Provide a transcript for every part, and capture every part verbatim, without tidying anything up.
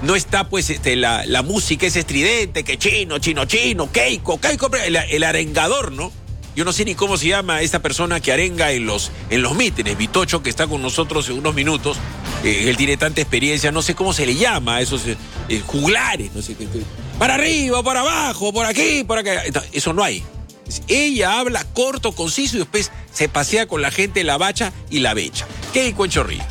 no está pues este, la, la música es estridente, que chino, chino, chino, Keiko, Keiko, el, el arengador, ¿no? Yo no sé ni cómo se llama esta persona que arenga en los, en los mítines, Vitocho, que está con nosotros en unos minutos, eh, él tiene tanta experiencia, no sé cómo se le llama a esos eh, juglares, no sé qué, para arriba, para abajo, por aquí, por acá, eso no hay. Ella habla corto, conciso y después se pasea con la gente la bacha y la becha. Keiko en Chorrillos.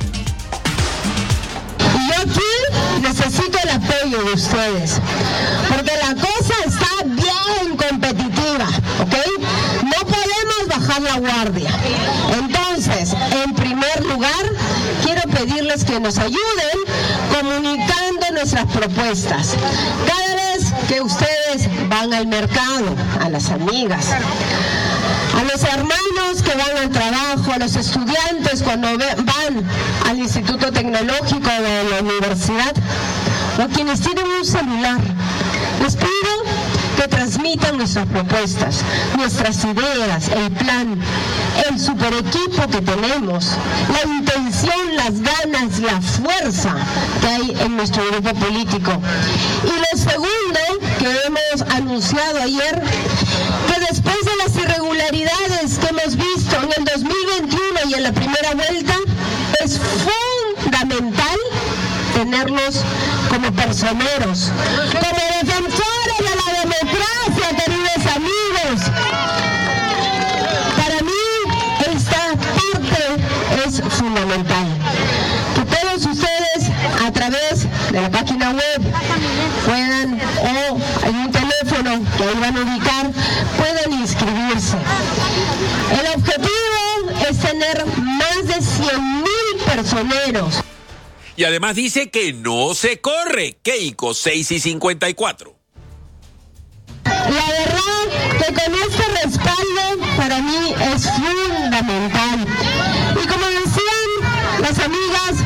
Yo aquí necesito el apoyo de ustedes, porque la cosa está bien competitiva, ¿ok? No podemos bajar la guardia. Entonces, en primer lugar, quiero pedirles que nos ayuden comunicando nuestras propuestas. Cada vez que ustedes van al mercado, a las amigas, a los hermanos que van al trabajo, a los estudiantes cuando van al Instituto Tecnológico de la universidad, o a quienes tienen un celular, les pido que transmitan nuestras propuestas, nuestras ideas, el plan, el super equipo que tenemos, la intención, las ganas, la fuerza que hay en nuestro grupo político. Y lo segundo que hemos anunciado ayer, que después de las irregularidades que hemos visto en el dos mil veintiuno y en la primera vuelta, es fundamental tenerlos como personeros, como defensores de la democracia, queridos amigos. Para mí esta parte es fundamental. Que todos ustedes a través de la página web puedan, o hay un teléfono que ahí van a ubicar, puedan inscribirse. El objetivo es tener más de cien mil personeros. Y además dice que no se corre. Keiko, seis y cincuenta y cuatro. La verdad que con este respaldo para mí es fundamental. Y como decían las amigas,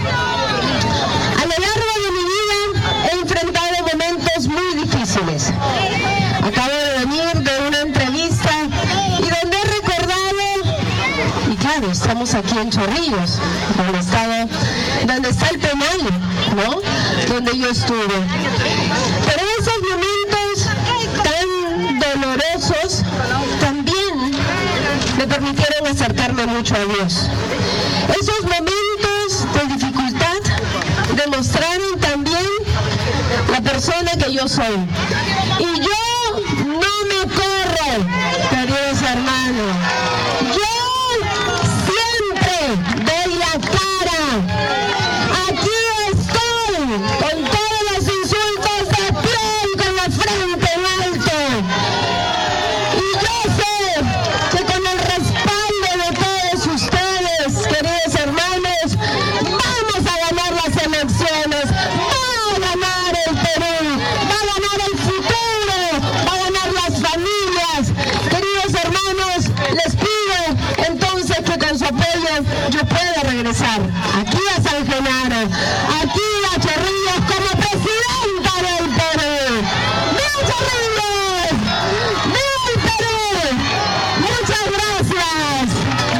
a lo largo de mi vida he enfrentado momentos muy difíciles. Acabo de venir de una entrevista y donde he recordado, y claro, estamos aquí en Chorrillos, donde, estaba, donde está el penal, ¿no? Donde yo estuve. Pero esos momentos tan dolorosos también me permitieron acercarme mucho a Dios. Esos momentos de dificultad demostraron también la persona que yo soy. Y yo no me corro, queridos hermanos. Yo siempre doy la cara. Aquí estoy con todos los insultos de pie y con la frente en alto. Y yo sé que con el respaldo de todos ustedes, queridos hermanos, vamos a ganar las elecciones. Va a ganar el Perú, va a ganar el futuro, va a ganar las familias. Queridos hermanos, les pido entonces que con su apoyo yo pueda regresar aquí a San Genaro, aquí a Chorrillos como presidenta del Perú. ¡Viva Chorrillos! ¡Viva el Perú! ¡Muchas gracias!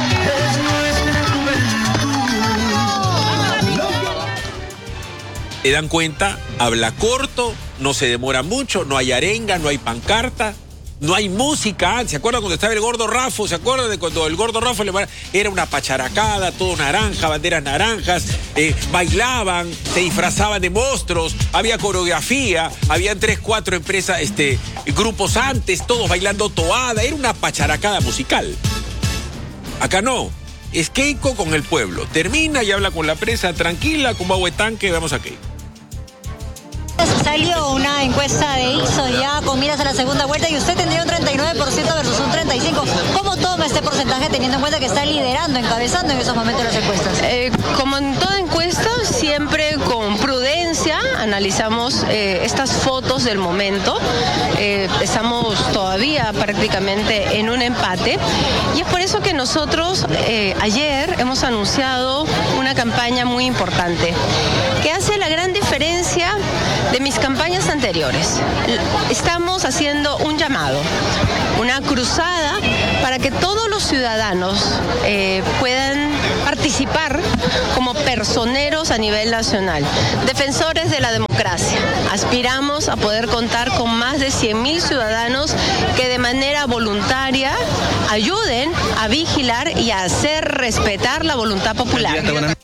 ¿Se dan cuenta? Habla corto, no se demora mucho, no hay arenga, no hay pancarta, no hay música. ¿Se acuerdan cuando estaba el gordo Rafo? ¿Se acuerdan de cuando el gordo Rafo le era una pacharacada, todo naranja, banderas naranjas, eh, bailaban, se disfrazaban de monstruos, había coreografía, habían tres, cuatro empresas, este, grupos antes, todos bailando toada, era una pacharacada musical. Acá no. Es Keiko con el pueblo. Termina y habla con la prensa tranquila, con agua de tanque, vamos a Keiko. Salió una encuesta de Ipsos ya con miras a la segunda vuelta y usted tendría un treinta y nueve por ciento versus un treinta y cinco por ciento. ¿Cómo toma este porcentaje teniendo en cuenta que está liderando, encabezando en esos momentos las encuestas? Eh, como en toda encuesta, siempre con prudencia analizamos eh, estas fotos del momento. Eh, estamos todavía prácticamente en un empate y es por eso que nosotros eh, ayer hemos anunciado una campaña muy importante que hace la gran diferencia de mis campañas anteriores. Estamos haciendo un llamado, una cruzada para que todos los ciudadanos eh, puedan participar como personeros a nivel nacional. Defensores de la democracia. Aspiramos a poder contar con más de cien mil ciudadanos que de manera voluntaria ayuden a vigilar y a hacer respetar la voluntad popular.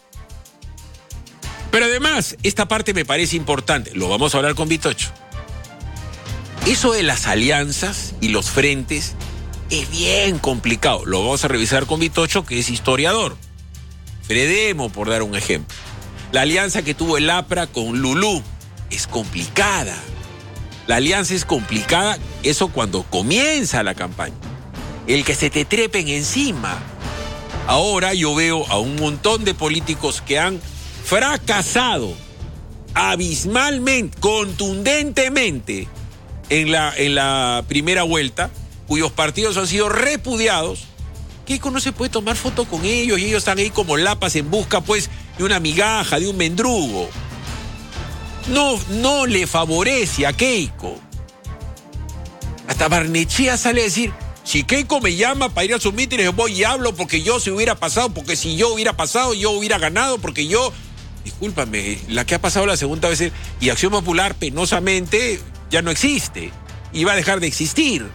Pero además, esta parte me parece importante, lo vamos a hablar con Vitocho. Eso de las alianzas y los frentes es bien complicado. Lo vamos a revisar con Vitocho, que es historiador. Fredemo, por dar un ejemplo. La alianza que tuvo el APRA con Lulú es complicada. La alianza es complicada, eso cuando comienza la campaña. El que se te trepen encima. Ahora yo veo a un montón de políticos que han fracasado abismalmente, contundentemente en la, en la primera vuelta, cuyos partidos han sido repudiados. Keiko no se puede tomar foto con ellos y ellos están ahí como lapas en busca pues de una migaja, de un mendrugo. No, no le favorece a Keiko. Hasta Barnechea sale a decir, si Keiko me llama para ir a sus mítines, voy y hablo porque yo se hubiera pasado, porque si yo hubiera pasado, yo hubiera ganado, porque yo... Discúlpame, la que ha pasado la segunda vez y Acción Popular penosamente ya no existe y va a dejar de existir.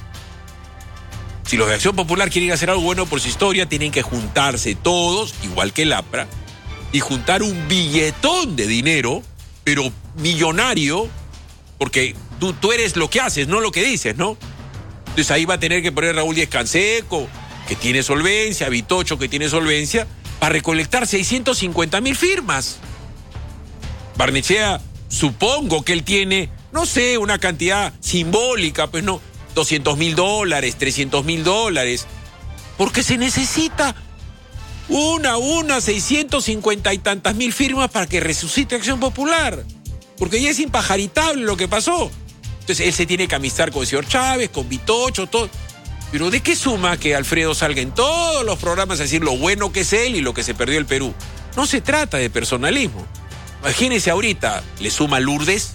Si los de Acción Popular quieren hacer algo bueno por su historia, tienen que juntarse todos, igual que el APRA, y juntar un billetón de dinero, pero millonario, porque tú, tú eres lo que haces, no lo que dices, ¿no? Entonces ahí va a tener que poner Raúl Díez Canseco, que tiene solvencia, Vitocho, que tiene solvencia, para recolectar seiscientas cincuenta mil firmas. Barnechea, supongo que él tiene, no sé, una cantidad simbólica, pues no, doscientos mil dólares, trescientos mil dólares, porque se necesita una, una, seiscientas cincuenta y tantas mil firmas para que resucite Acción Popular, porque ya es impajaritable lo que pasó. Entonces él se tiene que amistar con el señor Chávez, con Vitocho, todo. Pero ¿de qué suma que Alfredo salga en todos los programas a decir lo bueno que es él y lo que se perdió el Perú? No se trata de personalismo. Imagínense ahorita, le suma Lourdes,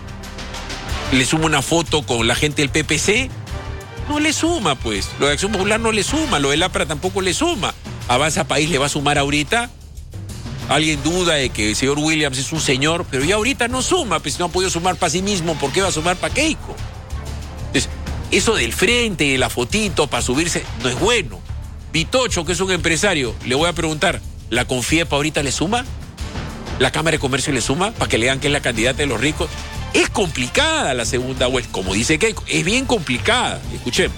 le suma una foto con la gente del P P C, no le suma pues. Lo de Acción Popular no le suma, lo del APRA tampoco le suma. Avanza País le va a sumar ahorita. Alguien duda de que el señor Williams es un señor, pero ya ahorita no suma, pues no ha podido sumar para sí mismo, ¿por qué va a sumar para Keiko? Entonces, eso del frente, de la fotito para subirse, no es bueno. Vitocho, que es un empresario, le voy a preguntar, ¿la Confiepa ahorita le suma? ¿La Cámara de Comercio le suma para que le digan que es la candidata de los ricos? Es complicada la segunda vuelta, como dice Keiko, es bien complicada. Escuchemos.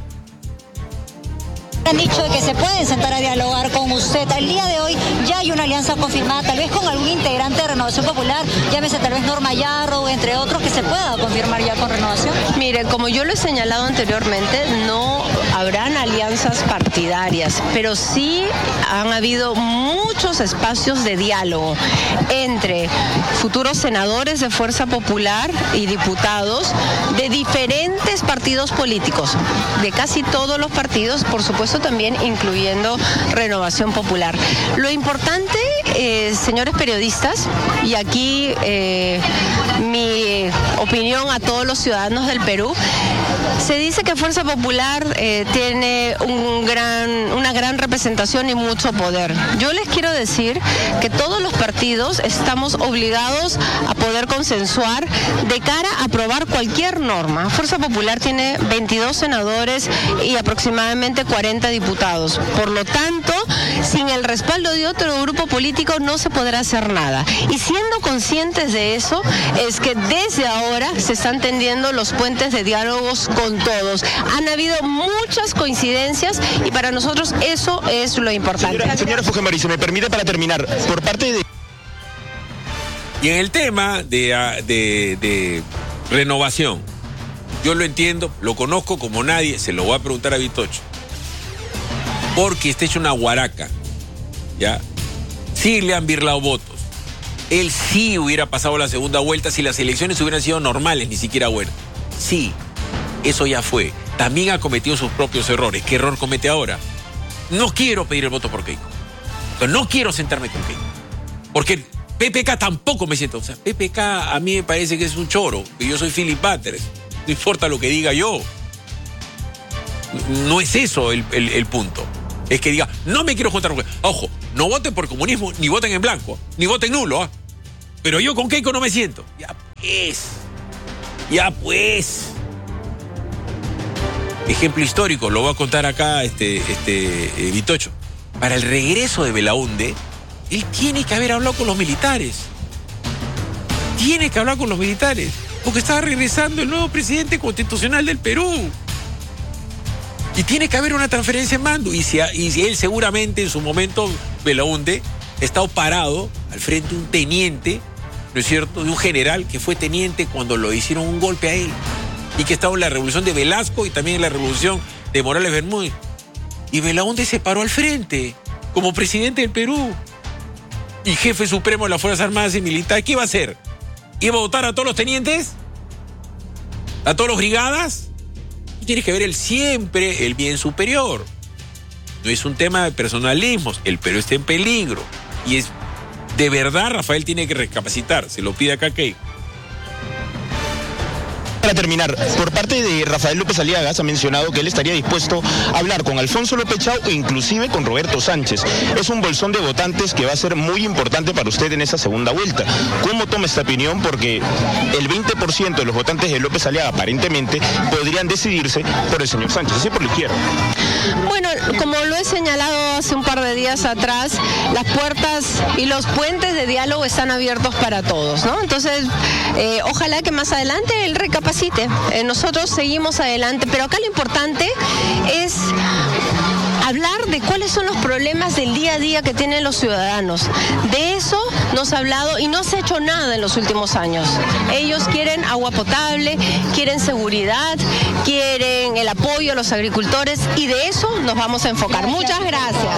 Han dicho que se pueden sentar a dialogar con usted. Al día de hoy ya hay una alianza confirmada, tal vez con algún integrante de Renovación Popular, llámese tal vez Norma Yarro, entre otros, que se pueda confirmar ya con Renovación. Mire, como yo lo he señalado anteriormente, no habrán alianzas partidarias, pero sí han habido muchos espacios de diálogo entre futuros senadores de Fuerza Popular y diputados de diferentes partidos políticos, de casi todos los partidos, por supuesto también incluyendo Renovación Popular. Lo importante, eh, señores periodistas, y aquí eh, mi opinión a todos los ciudadanos del Perú, se dice que Fuerza Popular eh, tiene un gran, una gran representación y mucho poder. Yo les quiero decir que todos los partidos estamos obligados a poder consensuar de cara a aprobar cualquier norma. Fuerza Popular tiene veintidós senadores y aproximadamente cuarenta diputados. Por lo tanto, sin el respaldo de otro grupo político no se podrá hacer nada. Y siendo conscientes de eso, es que desde ahora se están tendiendo los puentes de diálogos con todos. Han habido muchas coincidencias y para nosotros eso es lo importante. Señora, señora Fujimori, si me permite para terminar, por parte de... Y en el tema de, de, de renovación, yo lo entiendo, lo conozco como nadie, se lo voy a preguntar a Vitocho. Porque está hecho una guaraca, ¿ya? Sí le han birlado votos. Él sí hubiera pasado la segunda vuelta si las elecciones hubieran sido normales, ni siquiera buenas. Sí, eso ya fue. También ha cometido sus propios errores. ¿Qué error comete ahora? No quiero pedir el voto por Keiko. No quiero sentarme con Keiko. Porque P P K tampoco me siento. O sea, P P K a mí me parece que es un choro. Que yo soy Philip Butters. No importa lo que diga yo. No es eso el, el, el punto. Es que diga, no me quiero juntar con Keiko. Ojo, no voten por comunismo, ni voten en blanco, ni voten nulo, ¿ah? Pero yo con Keiko no me siento. Ya pues, ya pues. Ejemplo histórico, lo voy a contar acá, este, este, eh, Vitocho. Para el regreso de Belaúnde, él tiene que haber hablado con los militares. Tiene que hablar con los militares, porque estaba regresando el nuevo presidente constitucional del Perú. Y tiene que haber una transferencia de mando. Y si, y si él seguramente en su momento, Belaúnde, ha estado parado al frente de un teniente, ¿no es cierto?, de un general que fue teniente cuando lo hicieron un golpe a él. Y que estaba en la revolución de Velasco y también en la revolución de Morales Bermúdez. Y Belaúnde se paró al frente como presidente del Perú y jefe supremo de las Fuerzas Armadas y Militares. ¿Qué iba a hacer? ¿Iba a votar a todos los tenientes? ¿A todos los brigadas? Tú tienes que ver el siempre el bien superior. No es un tema de personalismos. El Perú está en peligro. Y es de verdad, Rafael tiene que recapacitar. Se lo pide acá Keiko. Para terminar, por parte de Rafael López Aliaga se ha mencionado que él estaría dispuesto a hablar con Alfonso López Chao e inclusive con Roberto Sánchez. Es un bolsón de votantes que va a ser muy importante para usted en esa segunda vuelta. ¿Cómo toma esta opinión? Porque el veinte por ciento de los votantes de López Aliaga aparentemente podrían decidirse por el señor Sánchez, así por la izquierda. Bueno, como lo he señalado hace un par de días atrás, las puertas y los puentes de diálogo están abiertos para todos, ¿no? Entonces, eh, ojalá que más adelante él recapacite. Eh, nosotros seguimos adelante, pero acá lo importante es hablar de cuáles son los problemas del día a día que tienen los ciudadanos. De eso nos ha hablado y no se ha hecho nada en los últimos años. Ellos quieren agua potable, quieren seguridad, quieren el apoyo a los agricultores y de eso nos vamos a enfocar. Muchas gracias.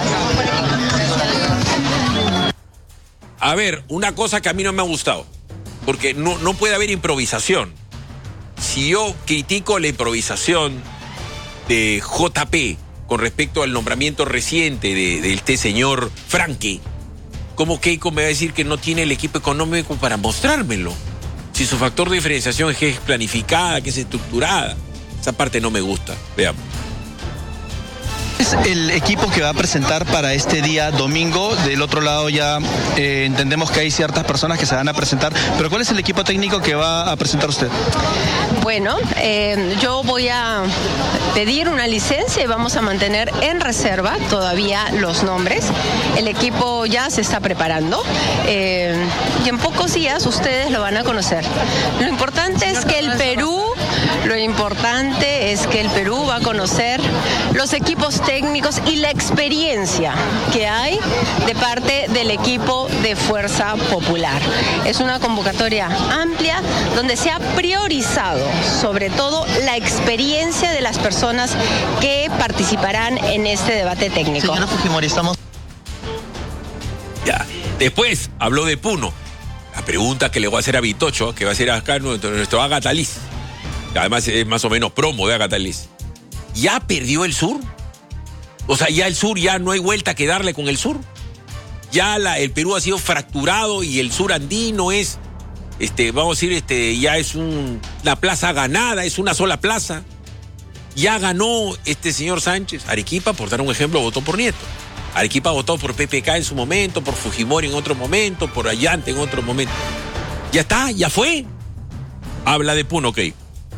A ver, una cosa que a mí no me ha gustado, porque no, no puede haber improvisación. Si yo critico la improvisación de J P con respecto al nombramiento reciente de, de este señor Franque, ¿cómo Keiko me va a decir que no tiene el equipo económico para mostrármelo? Si su factor de diferenciación es que es planificada, que es estructurada. Esa parte no me gusta. Veamos. Es el equipo que va a presentar para este día domingo. Del otro lado ya eh, entendemos que hay ciertas personas que se van a presentar, pero ¿cuál es el equipo técnico que va a presentar usted? Bueno, eh, yo voy a pedir una licencia y vamos a mantener en reserva todavía los nombres. El equipo ya se está preparando eh, y en pocos días ustedes lo van a conocer. Lo importante es que el Perú, lo importante es que el Perú va a conocer los equipos técnicos y la experiencia que hay de parte del equipo de Fuerza Popular. Es una convocatoria amplia donde se ha priorizado sobre todo la experiencia de las personas que participarán en este debate técnico. Señora Fujimori, estamos... Ya. Después habló de Puno. La pregunta que le voy a hacer a Vitocho, que va a hacer acá nuestro, nuestro Agatha Liz, que además es más o menos promo de Agatha Liz. ¿Ya perdió el sur? O sea, ya el sur, ya no hay vuelta que darle con el sur. Ya la, el Perú ha sido fracturado y el sur andino es, este, vamos a decir, este, ya es un, una plaza ganada, es una sola plaza. Ya ganó este señor Sánchez. Arequipa, por dar un ejemplo, votó por Nieto. Arequipa votó por P P K en su momento, por Fujimori en otro momento, por Allante en otro momento. Ya está, ya fue. Habla de Puno, ok.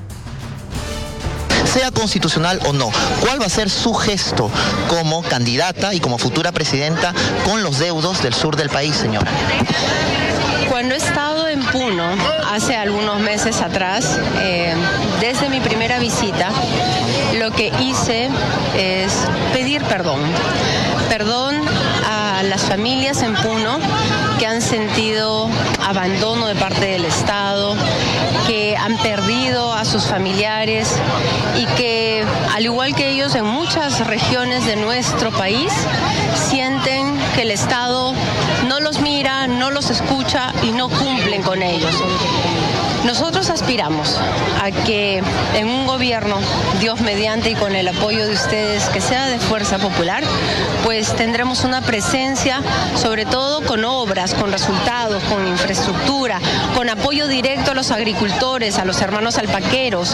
Sea constitucional o no, ¿cuál va a ser su gesto como candidata y como futura presidenta con los deudos del sur del país, señora? Cuando he estado en Puno hace algunos meses atrás, eh, desde mi primera visita, lo que hice es pedir perdón. Perdón a las familias en Puno que han sentido abandono de parte del Estado, que han perdido a sus familiares y que, al igual que ellos en muchas regiones de nuestro país, sienten que el Estado no los mira, no los escucha y no cumplen con ellos. Nosotros aspiramos a que en un gobierno, Dios mediante y con el apoyo de ustedes, que sea de Fuerza Popular, pues tendremos una presencia, sobre todo con obras, con resultados, con infraestructura, con apoyo directo a los agricultores, a los hermanos alpaqueros.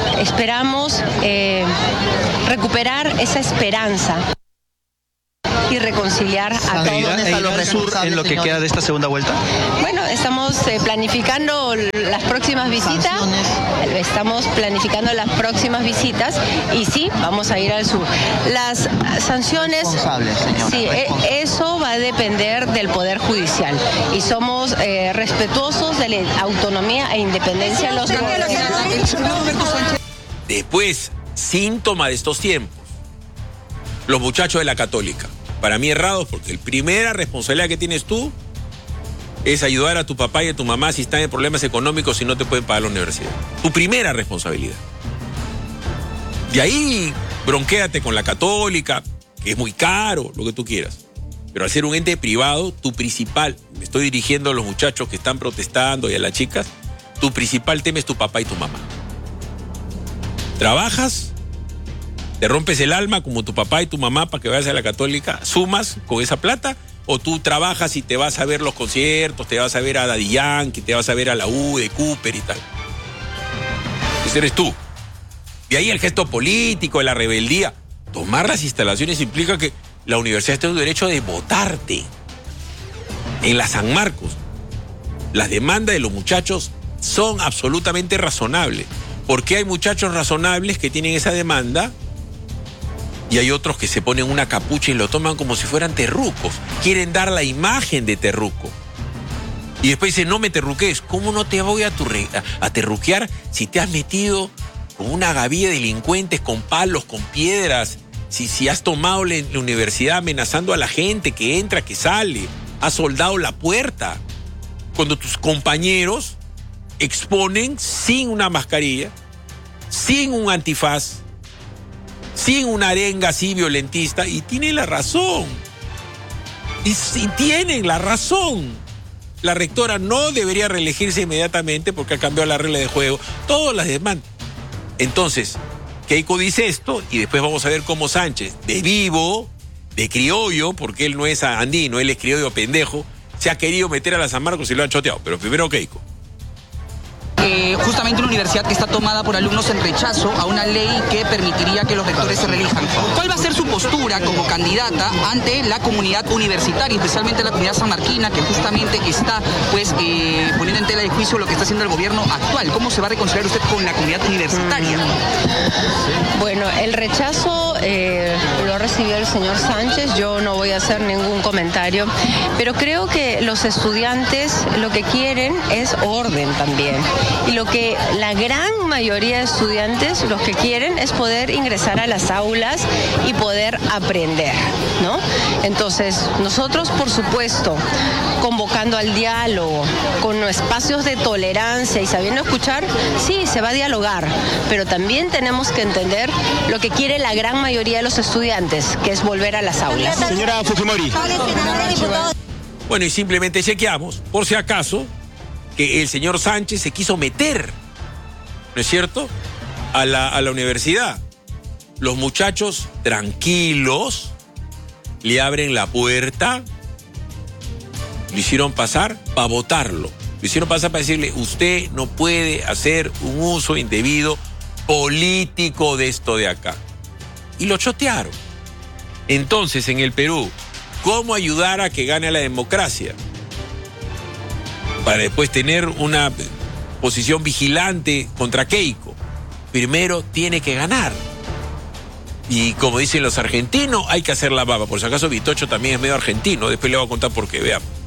Esperamos eh, recuperar esa esperanza. y reconciliar a todos. ¿E irá al sur en lo que queda de esta segunda vuelta? Bueno, estamos eh, planificando las próximas visitas. Sanciones. Estamos planificando las próximas visitas y sí, vamos a ir al sur. Las sanciones, señora, sí, responsable. Eso va a depender del Poder Judicial y somos eh, respetuosos de la autonomía e independencia de los gobiernos. Después, síntoma de estos tiempos, los muchachos de la Católica. Para mí errados, porque la primera responsabilidad que tienes tú es ayudar a tu papá y a tu mamá si están en problemas económicos y no te pueden pagar la universidad. Tu primera responsabilidad. De ahí, bronquéate con la Católica, que es muy caro, lo que tú quieras. Pero al ser un ente privado, tu principal, me estoy dirigiendo a los muchachos que están protestando y a las chicas, tu principal tema es tu papá y tu mamá. Trabajas, te rompes el alma como tu papá y tu mamá para que vayas a la Católica, sumas con esa plata, o tú trabajas y te vas a ver los conciertos, te vas a ver a Daddy Yankee, te vas a ver a la U de Cooper y tal. Ese eres tú. De ahí el gesto político, la rebeldía. Tomar las instalaciones implica que la universidad tiene el derecho de votarte. En la San Marcos, las demandas de los muchachos son absolutamente razonables. Porque hay muchachos razonables que tienen esa demanda y hay otros que se ponen una capucha y lo toman como si fueran terrucos. Quieren dar la imagen de terruco. Y después dicen, no me terruques. ¿Cómo no te voy a, turre, a, a terruquear si te has metido con una gavilla de delincuentes, con palos, con piedras? Si, si has tomado la, la universidad amenazando a la gente que entra, que sale. Has soldado la puerta. Cuando tus compañeros exponen sin una mascarilla, sin un antifaz, sin una arenga así violentista, y tienen la razón. Y, y tienen la razón. La rectora no debería reelegirse inmediatamente porque ha cambiado la regla de juego. Todas las demandas. Entonces, Keiko dice esto y después vamos a ver cómo Sánchez, de vivo, de criollo, porque él no es andino, él es criollo pendejo, se ha querido meter a la San Marcos y lo han choteado. Pero primero Keiko. Eh, justamente una universidad que está tomada por alumnos en rechazo a una ley que permitiría que los rectores se reelijan. ¿Cuál va a ser su postura como candidata ante la comunidad universitaria, especialmente la comunidad sanmarquina, que justamente está pues eh, poniendo en tela de juicio lo que está haciendo el gobierno actual? ¿Cómo se va a reconciliar usted con la comunidad universitaria? Bueno, el rechazo eh, lo recibió el señor Sánchez, yo no voy a hacer ningún comentario, pero creo que los estudiantes lo que quieren es orden también. Y lo que la gran mayoría de estudiantes lo que quieren es poder ingresar a las aulas y poder aprender, ¿no? Entonces, nosotros, por supuesto, convocando al diálogo, con espacios de tolerancia y sabiendo escuchar, sí, se va a dialogar, pero también tenemos que entender lo que quiere la gran mayoría de los estudiantes, que es volver a las aulas. Señora Fujimori. Bueno, y simplemente chequeamos, por si acaso, que el señor Sánchez se quiso meter, ¿no es cierto?, a la, a la universidad. Los muchachos tranquilos le abren la puerta, lo hicieron pasar para votarlo. Lo hicieron pasar para decirle, usted no puede hacer un uso indebido político de esto de acá. Y lo chotearon. Entonces, en el Perú, ¿cómo ayudar a que gane la democracia? Para después tener una posición vigilante contra Keiko. Primero tiene que ganar. Y como dicen los argentinos, hay que hacer la baba. Por si acaso Vitocho también es medio argentino. Después le voy a contar por qué, veamos.